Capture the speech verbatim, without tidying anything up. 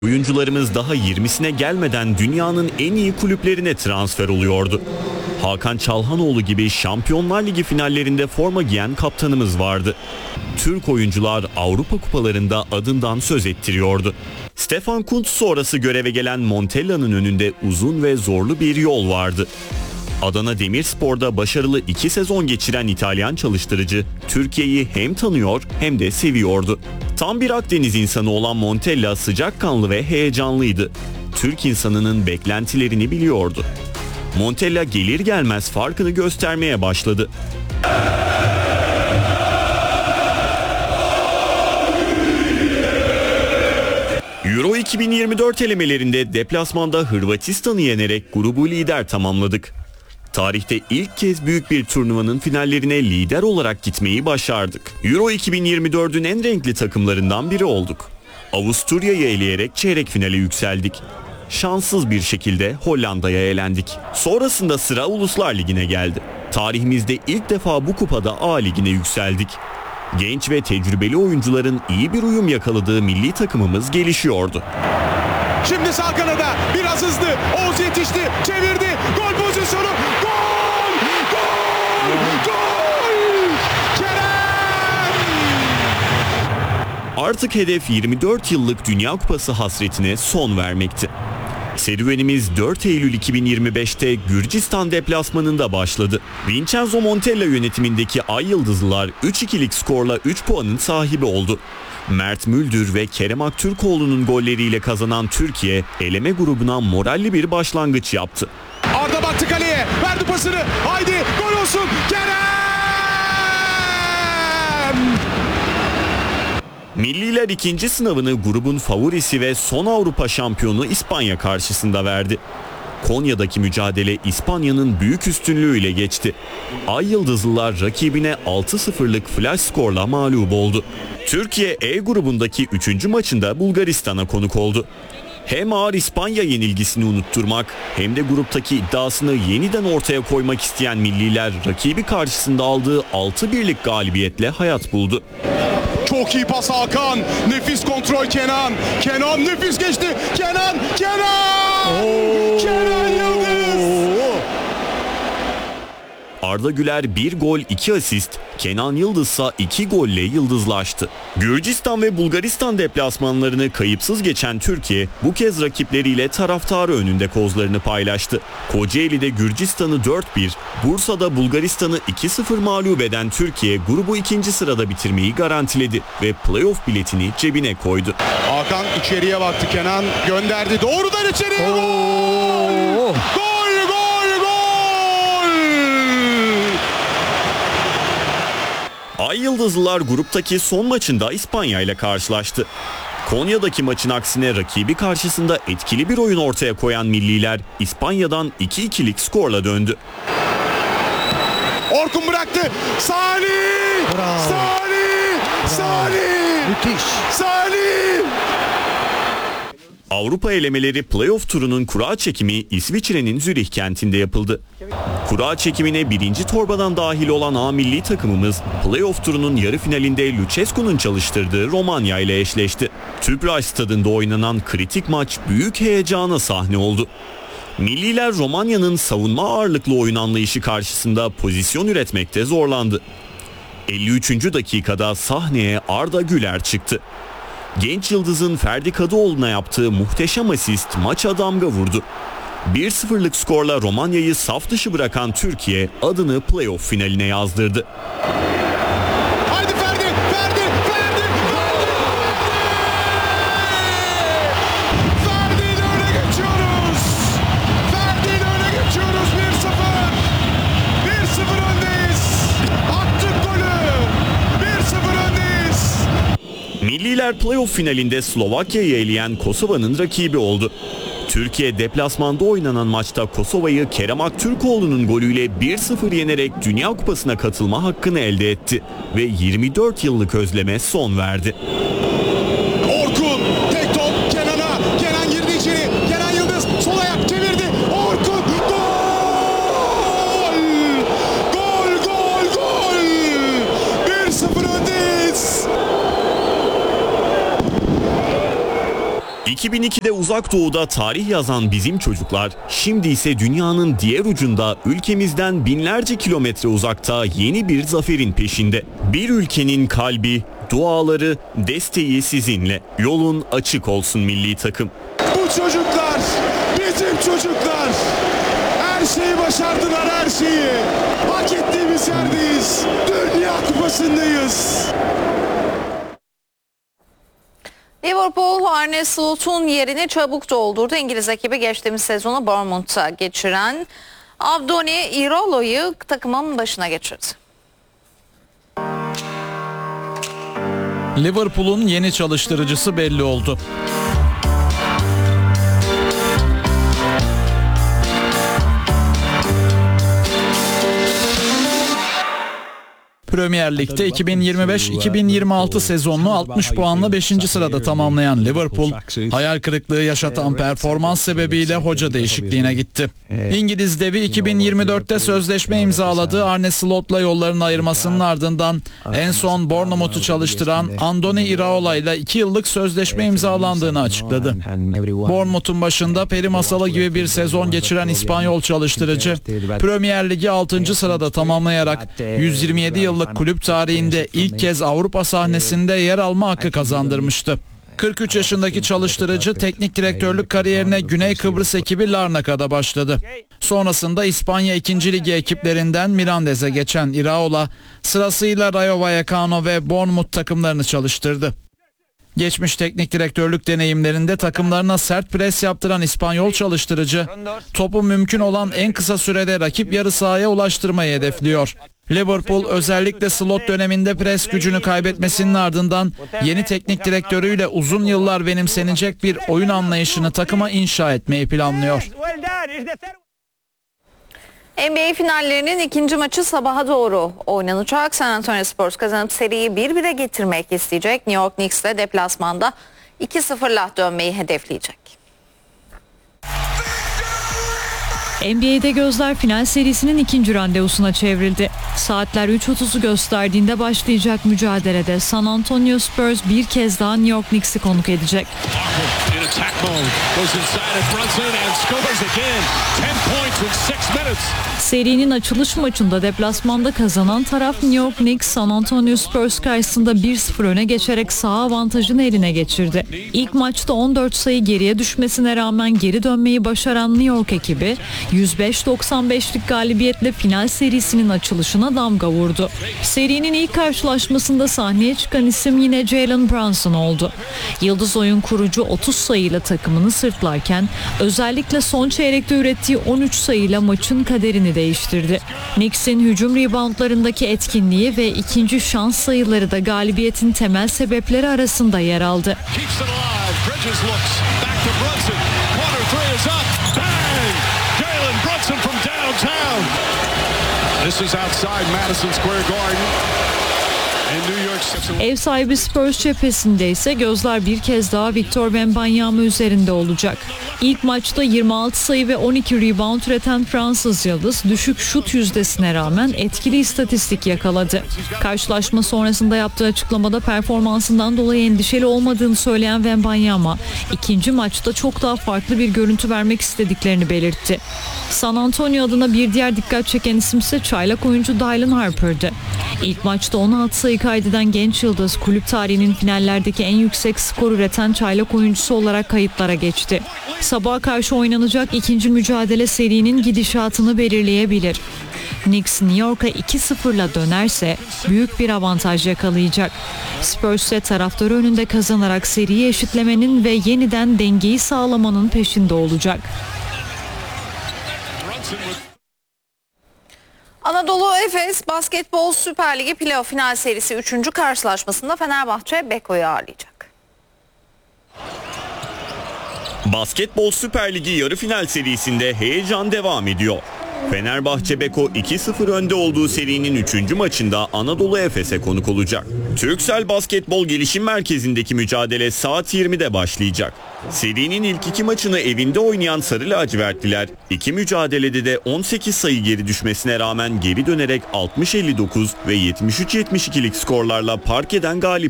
Oyuncularımız daha yirmisine gelmeden dünyanın en iyi kulüplerine transfer oluyordu. Hakan Çalhanoğlu gibi Şampiyonlar Ligi finallerinde forma giyen kaptanımız vardı. Türk oyuncular Avrupa kupalarında adından söz ettiriyordu. Stefan Kuntz sonrası göreve gelen Montella'nın önünde uzun ve zorlu bir yol vardı. Adana Demirspor'da başarılı iki sezon geçiren İtalyan çalıştırıcı Türkiye'yi hem tanıyor hem de seviyordu. Tam bir Akdeniz insanı olan Montella sıcakkanlı ve heyecanlıydı. Türk insanının beklentilerini biliyordu. Montella gelir gelmez farkını göstermeye başladı. Euro iki bin yirmi dört elemelerinde deplasmanda Hırvatistan'ı yenerek grubu lider tamamladık. Tarihte ilk kez büyük bir turnuvanın finallerine lider olarak gitmeyi başardık. Euro iki bin yirmi dördün en renkli takımlarından biri olduk. Avusturya'yı eleyerek çeyrek finale yükseldik. Şanssız bir şekilde Hollanda'ya elendik. Sonrasında sıra Uluslar Ligi'ne geldi. Tarihimizde ilk defa bu kupada A Ligi'ne yükseldik. Genç ve tecrübeli oyuncuların iyi bir uyum yakaladığı milli takımımız gelişiyordu. Şimdi sağ kanada biraz hızlı. Oğuz yetişti, çevirdi. Gol pozisyonu. Gol! Gol! Gol! Kerem! Artık hedef yirmi dört yıllık Dünya Kupası hasretine son vermekti. Serüvenimiz dört Eylül iki bin yirmi beşte Gürcistan deplasmanında başladı. Vincenzo Montella yönetimindeki Ay Yıldızlılar üç ikilik skorla üç puanın sahibi oldu. Mert Müldür ve Kerem Aktürkoğlu'nun golleriyle kazanan Türkiye, eleme grubuna moralli bir başlangıç yaptı. Arda baktı kaleye, verdi pasını. Haydi gol olsun. Kerem! Milliler ikinci sınavını grubun favorisi ve son Avrupa şampiyonu İspanya karşısında verdi. Konya'daki mücadele İspanya'nın büyük üstünlüğüyle geçti. Ay Yıldızlılar rakibine altı sıfırlık flash skorla mağlup oldu. Türkiye E grubundaki üçüncü maçında Bulgaristan'a konuk oldu. Hem ağır İspanya yenilgisini unutturmak hem de gruptaki iddiasını yeniden ortaya koymak isteyen milliler rakibi karşısında aldığı altı birlik galibiyetle hayat buldu. Çok iyi pas Hakan. Nefis kontrol Kenan. Kenan nefis geçti. Kenan! Kenan! Oo. Kenan Yıldız! Arda Güler bir gol iki asist, Kenan Yıldızsa iki golle yıldızlaştı. Gürcistan ve Bulgaristan deplasmanlarını kayıpsız geçen Türkiye bu kez rakipleriyle taraftarı önünde kozlarını paylaştı. Kocaeli'de Gürcistan'ı dört bir, Bursa'da Bulgaristan'ı iki sıfır mağlup eden Türkiye grubu ikinci sırada bitirmeyi garantiledi ve playoff biletini cebine koydu. Hakan içeriye baktı, Kenan gönderdi, doğrudan içeriye. Oo. Gol! Gol! Gol! Gol! Ay Yıldızlılar gruptaki son maçında İspanya ile karşılaştı. Konya'daki maçın aksine rakibi karşısında etkili bir oyun ortaya koyan milliler İspanya'dan iki ikilik skorla döndü. Orkun bıraktı. Salih! Bravo. Salih! Bravo. Salih! Müthiş. Salih! Avrupa elemeleri playoff turunun kura çekimi İsviçre'nin Zürih kentinde yapıldı. Kura çekimine birinci torbadan dahil olan A milli takımımız playoff turunun yarı finalinde Lucescu'nun çalıştırdığı Romanya ile eşleşti. Tüpraş stadında oynanan kritik maç büyük heyecana sahne oldu. Milliler Romanya'nın savunma ağırlıklı oyun anlayışı karşısında pozisyon üretmekte zorlandı. elli üçüncü dakikada sahneye Arda Güler çıktı. Genç yıldızın Ferdi Kadıoğlu'na yaptığı muhteşem asist maça damga vurdu. bir sıfırlık skorla Romanya'yı saf dışı bırakan Türkiye adını playoff finaline yazdırdı. Haydi Ferdi! Ferdi! Ferdi! Ferdi! Ferdi ile öne geçiyoruz! Ferdi ile öne geçiyoruz bir sıfır! bir sıfır öndeyiz! Attık golü! bir sıfır öndeyiz! Milliler playoff finalinde Slovakya'yı eleyen Kosova'nın rakibi oldu. Türkiye deplasmanda oynanan maçta Kosova'yı Kerem Aktürkoğlu'nun golüyle bir sıfır yenerek Dünya Kupası'na katılma hakkını elde etti ve yirmi dört yıllık özleme son verdi. Orkun tek top Kenan'a. Kenan girdi içeri. Kenan Yıldız sol ayak çevirdi. Orkun gol! Gol gol gol! bir sıfır öndeyiz. iki bin ikide Uzak Doğu'da tarih yazan bizim çocuklar, şimdi ise dünyanın diğer ucunda ülkemizden binlerce kilometre uzakta yeni bir zaferin peşinde. Bir ülkenin kalbi, duaları, desteği sizinle. Yolun açık olsun milli takım. Bu çocuklar bizim çocuklar. Her şeyi başardılar, her şeyi. Hak ettiğimiz yerdeyiz. Dünya Kupası'ndayız. Liverpool, Arne Slot'un yerini çabuk doldurdu. İngiliz ekibi geçtiğimiz sezonu Bournemouth'a geçiren Andoni Iraola'yı takımın başına geçirdi. Liverpool'un yeni çalıştırıcısı belli oldu. Premier Lig'de iki bin yirmi beş iki bin yirmi altı sezonunu altmış puanla beşinci sırada tamamlayan Liverpool, hayal kırıklığı yaşatan performans sebebiyle hoca değişikliğine gitti. İngiliz devi iki bin yirmi dörtte sözleşme imzaladığı Arne Slot'la yollarını ayırmasının ardından en son Bournemouth'u çalıştıran Andoni Iraola ile iki yıllık sözleşme imzalandığını açıkladı. Bournemouth'un başında peri masalı gibi bir sezon geçiren İspanyol çalıştırıcı, Premier Ligi altıncı sırada tamamlayarak yüz yirmi yedi yıllık kulüp tarihinde ilk kez Avrupa sahnesinde yer alma hakkı kazandırmıştı. kırk üç yaşındaki çalıştırıcı teknik direktörlük kariyerine Güney Kıbrıs ekibi Larnaca'da başladı. Sonrasında İspanya ikinci Ligi ekiplerinden Mirandez'e geçen Iraola sırasıyla Rayo Vallecano ve Bournemouth takımlarını çalıştırdı. Geçmiş teknik direktörlük deneyimlerinde takımlarına sert pres yaptıran İspanyol çalıştırıcı, topu mümkün olan en kısa sürede rakip yarı sahaya ulaştırmayı hedefliyor. Liverpool özellikle Slot döneminde pres gücünü kaybetmesinin ardından yeni teknik direktörüyle uzun yıllar benimsenecek bir oyun anlayışını takıma inşa etmeyi planlıyor. N B A finallerinin ikinci maçı sabaha doğru oynanacak. San Antonio Spurs kazanıp seriyi bir bire getirmek isteyecek. New York Knicks de deplasmanda iki sıfırla dönmeyi hedefleyecek. N B A'de gözler final serisinin ikinci randevusuna çevrildi. Saatler üç otuzu gösterdiğinde başlayacak mücadelede San Antonio Spurs bir kez daha New York Knicks'i konuk edecek. Serinin açılış maçında deplasmanda kazanan taraf New York Knicks, San Antonio Spurs karşısında bir sıfır öne geçerek saha avantajını eline geçirdi. İlk maçta on dört sayı geriye düşmesine rağmen geri dönmeyi başaran New York ekibi yüz beş doksan beşlik galibiyetle final serisinin açılışına damga vurdu. Serinin ilk karşılaşmasında sahneye çıkan isim yine Jalen Brunson oldu. Yıldız oyun kurucu otuz sayıyla takımını sırtlarken özellikle son çeyrekte ürettiği on üç sayıyla maçın kaderini değiştirdi. Knicks'in hücum reboundlarındaki etkinliği ve ikinci şans sayıları da galibiyetin temel sebepleri arasında yer aldı. Ev sahibi Spurs cephesinde ise gözler bir kez daha Victor Wembanyama üzerinde olacak. İlk maçta yirmi altı sayı ve on iki rebound üreten Fransız yıldız düşük şut yüzdesine rağmen etkili istatistik yakaladı. Karşılaşma sonrasında yaptığı açıklamada performansından dolayı endişeli olmadığını söyleyen Wembanyama, ikinci maçta çok daha farklı bir görüntü vermek istediklerini belirtti. San Antonio adına bir diğer dikkat çeken isim ise çaylak oyuncu Dylan Harper'dı. İlk maçta on altı sayı kaydeden genç yıldız kulüp tarihinin finallerdeki en yüksek skor üreten çaylak oyuncusu olarak kayıtlara geçti. Sabaha karşı oynanacak ikinci mücadele serinin gidişatını belirleyebilir. Knicks New York'a iki sıfırla dönerse büyük bir avantaj yakalayacak. Spurs ise taraftarı önünde kazanarak seriyi eşitlemenin ve yeniden dengeyi sağlamanın peşinde olacak. Anadolu Efes Basketbol Süper Ligi Playoff Final Serisi üçüncü karşılaşmasında Fenerbahçe Beko'yu ağırlayacak. Basketbol Süper Ligi yarı final serisinde heyecan devam ediyor. Fenerbahçe Beko iki sıfır önde olduğu serinin üçüncü maçında Anadolu Efes'e konuk olacak. Türksel Basketbol Gelişim Merkezi'ndeki mücadele saat yirmide başlayacak. Serinin ilk iki maçını evinde oynayan Sarı Lacivertliler iki mücadelede de on sekiz sayı geri düşmesine rağmen geri dönerek altmış elli dokuz ve yetmiş üç yetmiş ikilik skorlarla parkeden galip